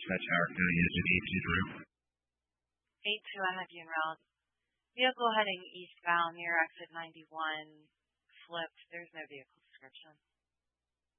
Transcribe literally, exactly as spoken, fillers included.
Dispatch Howard County Engine eight two zero. eight two, I have you en route. Vehicle heading eastbound near exit ninety-one, flipped. There's no vehicle description.